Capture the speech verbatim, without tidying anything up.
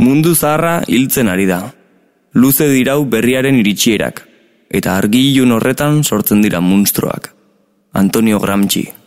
Mundu zaharra hiltzen ari da. Luze dirau berriaren iritsierak, eta argi ilun horretan sortzen dira munstroak. Antonio Gramsci.